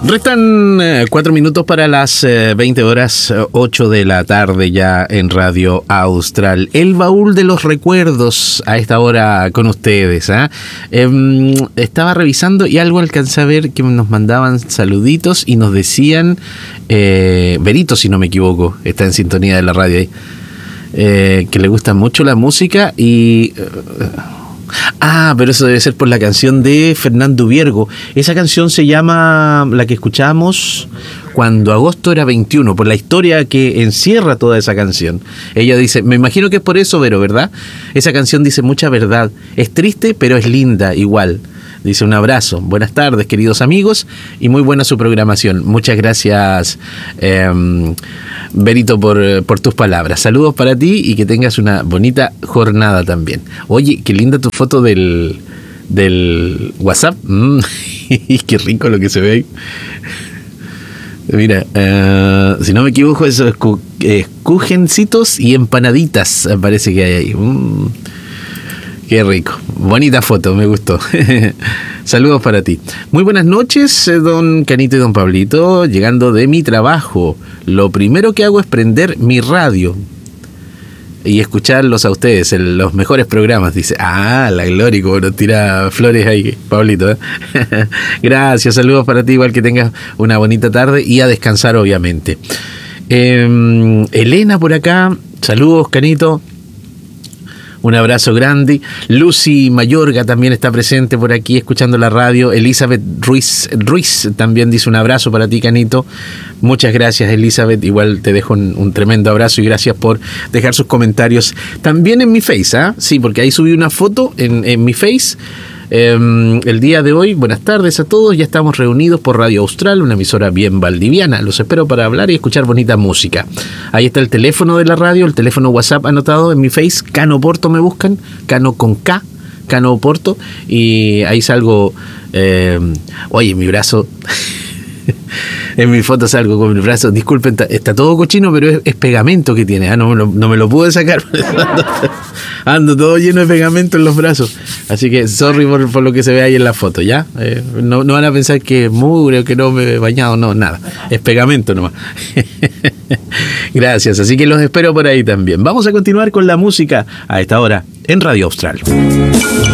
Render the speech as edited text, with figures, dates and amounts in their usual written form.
Restan 4 minutos para las 20 horas, 8 de la tarde ya en Radio Austral. El baúl de los recuerdos a esta hora con ustedes. Estaba revisando y algo alcancé a ver que nos mandaban saluditos y nos decían, Berito, si no me equivoco, está en sintonía de la radio ahí, que le gusta mucho la música y... pero eso debe ser por la canción de Fernando Viergo. Esa canción se llama, la que escuchamos, Cuando agosto era 21, por la historia que encierra toda esa canción. Ella dice, me imagino que es por eso, Vero, ¿verdad? Esa canción dice mucha verdad. Es triste, pero es linda igual. Dice, un abrazo. Buenas tardes, queridos amigos, y muy buena su programación. Muchas gracias, Berito, por tus palabras. Saludos para ti y que tengas una bonita jornada también. Oye, qué linda tu foto del WhatsApp. Qué rico lo que se ve ahí. Mira, si no me equivoco, eso es cujencitos y empanaditas, parece que hay ahí. Qué rico, bonita foto, me gustó. Saludos para ti. Muy buenas noches, don Canito y don Pablito. Llegando de mi trabajo, lo primero que hago es prender mi radio y escucharlos a ustedes en los mejores programas. Dice, la gloria, como nos tira flores ahí, Pablito. Gracias, saludos para ti, igual que tengas una bonita tarde y a descansar, obviamente. Elena por acá, saludos, Canito. Un abrazo grande. Lucy Mayorga también está presente por aquí escuchando la radio. Elizabeth Ruiz también dice un abrazo para ti, Canito. Muchas gracias, Elizabeth. Igual te dejo un tremendo abrazo y gracias por dejar sus comentarios. También en mi Face, sí, porque ahí subí una foto en mi Face. El día de hoy, buenas tardes a todos. Ya estamos reunidos por Radio Austral, una emisora bien valdiviana. Los espero para hablar y escuchar bonita música. Ahí está el teléfono de la radio, el teléfono WhatsApp anotado en mi Face. Cano Porto me buscan, Cano con K, Cano Porto, y ahí salgo. Oye, mi brazo. En mi foto salgo con mi brazo. Disculpen, está todo cochino, pero es pegamento que tiene. No me lo pude sacar. Ando todo lleno de pegamento en los brazos. Así que sorry por lo que se ve ahí en la foto, ¿ya? No van a pensar que es mugre o que no me he bañado. No, nada. Es pegamento nomás. Gracias. Así que los espero por ahí también. Vamos a continuar con la música a esta hora en Radio Austral.